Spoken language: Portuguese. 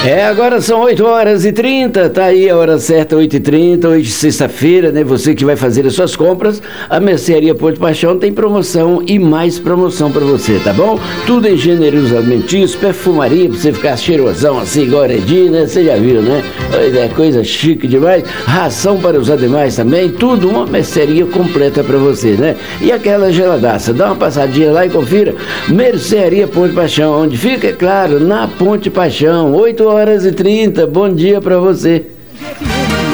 Agora são 8h30, tá aí a hora certa, 8h30, hoje sexta-feira, né? Você que vai fazer as suas compras, a Mercearia Porto Paixão tem promoção e mais promoção pra você, tá bom? Tudo em gêneros alimentícios, perfumaria pra você ficar cheirosão assim, igual a Edinho, né? Você já viu, né? É coisa chique demais. Ração para os animais também, tudo uma mercearia completa pra você, né? E aquela geladaça, dá uma passadinha lá e confira. Mercearia Ponte Paixão, onde fica, é claro, na Ponte Paixão, 8h30, bom dia pra você.